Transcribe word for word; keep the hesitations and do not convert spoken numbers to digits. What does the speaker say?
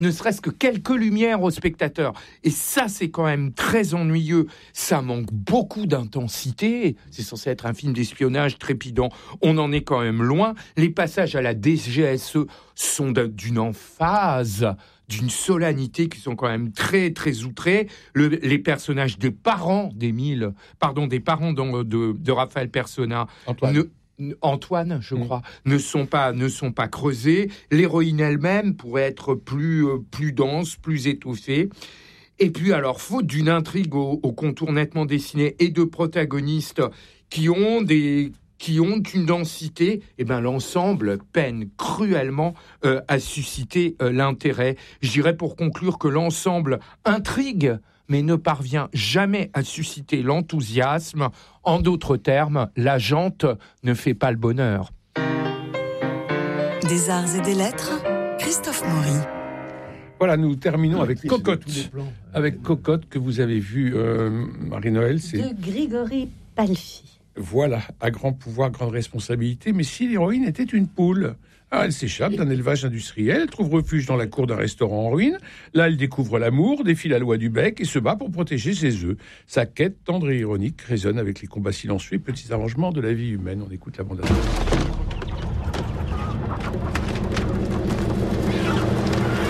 ne serait-ce que quelques lumières au spectateur. Et ça, c'est quand même très ennuyeux. Ça manque beaucoup d'intensité. C'est censé être un film d'espionnage trépidant. On en est quand même loin. Les passages à la D G S E sont d'une emphase, d'une solennité qui sont quand même très, très outrés. Le, les personnages des parents d'Émile, pardon, des parents de, de, de Raphaël Persona, Antoine. Ne, Antoine, je crois, mmh. ne sont pas ne sont pas creusés. L'héroïne elle-même pourrait être plus euh, plus dense, plus étoffée. Et puis alors, faute d'une intrigue au, au contour nettement dessiné et de protagonistes qui ont des qui ont une densité, eh ben l'ensemble peine cruellement euh, à susciter euh, l'intérêt. Je dirais pour conclure que l'ensemble intrigue, mais ne parvient jamais à susciter l'enthousiasme. En d'autres termes, la jante ne fait pas le bonheur. Des arts et des lettres, Christophe Maury. Voilà, nous terminons avec Cocotte. Avec Cocotte, que vous avez vu, euh, Marie-Noël. C'est... De Grigory Palfi. Voilà, à grand pouvoir, grande responsabilité. Mais si l'héroïne était une poule? Ah, elle s'échappe d'un élevage industriel, trouve refuge dans la cour d'un restaurant en ruine. Là, elle découvre l'amour, défie la loi du bec et se bat pour protéger ses œufs. Sa quête tendre et ironique résonne avec les combats silencieux et petits arrangements de la vie humaine. On écoute la bande-annonce.